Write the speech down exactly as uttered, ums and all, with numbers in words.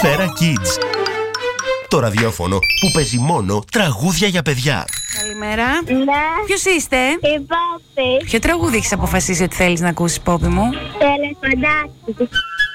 Πέρα Kids. Το ραδιόφωνο που παίζει μόνο τραγούδια για παιδιά. Καλημέρα. Ναι. Ποιος είστε? Η Πόπη. Ποιο τραγούδι έχεις αποφασίσει ότι θέλεις να ακούσεις, Πόπη μου? Το ελεφαντάκι.